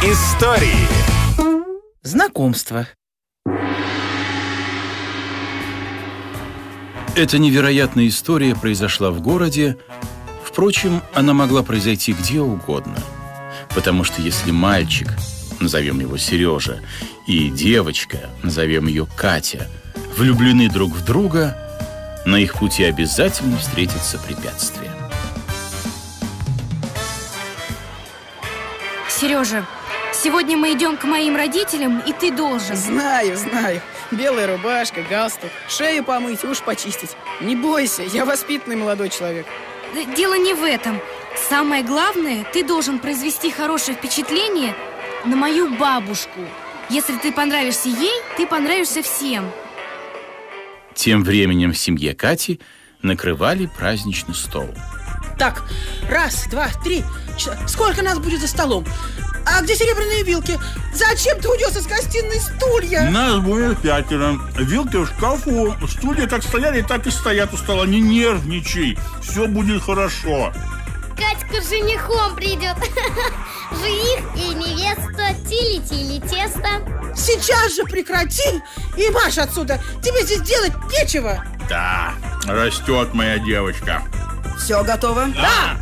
Истории. Знакомство. Эта невероятная история произошла в городе. Впрочем, она могла произойти где угодно. Потому что если мальчик, назовем его Сережа, и девочка, назовем ее Катя, влюблены друг в друга, на их пути обязательно встретятся препятствия. Сережа, сегодня мы идем к моим родителям, и ты должен. Знаю. Белая рубашка, галстук, шею помыть, уши почистить. Не бойся, я воспитанный молодой человек. Дело не в этом. Самое главное, ты должен произвести хорошее впечатление на мою бабушку. Если ты понравишься ей, ты понравишься всем. Тем временем в семье Кати накрывали праздничный стол. Так, 1, 2, 3. Сколько нас будет за столом? А где серебряные вилки? Зачем ты унес из гостиной стулья? Нас будет 5. Вилки в шкафу. Стулья как стояли, так и стоят у стола. Не нервничай. Все будет хорошо. Катька с женихом придет. Жених и невеста. Тили-тили тесто. Сейчас же прекрати и марш отсюда. Тебе здесь делать нечего. Да, растет моя девочка. Все готово? Да.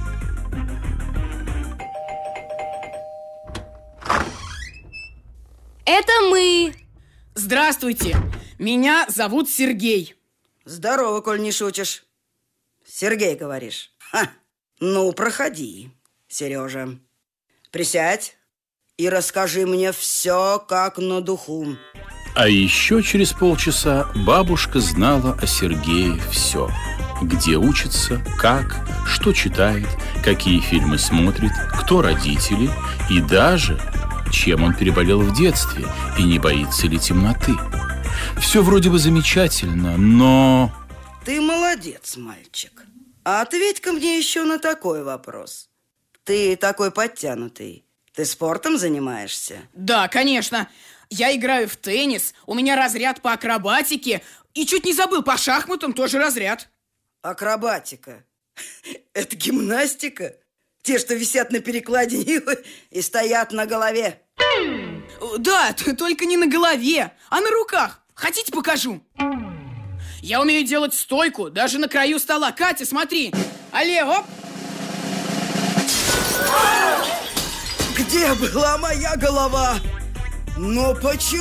Это мы. Здравствуйте, меня зовут Сергей. Здорово, коль не шутишь. Сергей, говоришь? Ну, проходи, Сережа. Присядь и расскажи мне все как на духу. А еще через полчаса бабушка знала о Сергее все. Где учится, как, что читает, какие фильмы смотрит, кто родители и даже чем он переболел в детстве и не боится ли темноты. Все вроде бы замечательно, но... Ты молодец, мальчик. А ответь-ка мне еще на такой вопрос. Ты такой подтянутый. Ты спортом занимаешься? Да, конечно. Я играю в теннис, у меня разряд по акробатике. И чуть не забыл, по шахматам тоже разряд. Акробатика? Это гимнастика? Те, что висят на перекладине и стоят на голове. Да, только не на голове, а на руках. Хотите, покажу? Я умею делать стойку, даже на краю стола. Катя, смотри. Алле, оп. Где была моя голова? Но почему?